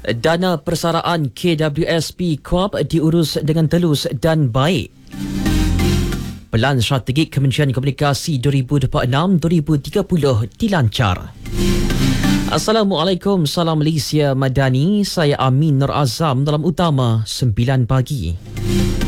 Dana persaraan KWSP Corp diurus dengan telus dan baik. Pelan strategik Kementerian Komunikasi 2026-2030 dilancar. Assalamualaikum, salam Malaysia Madani. Saya Amin Nur Azam dalam utama 9 pagi.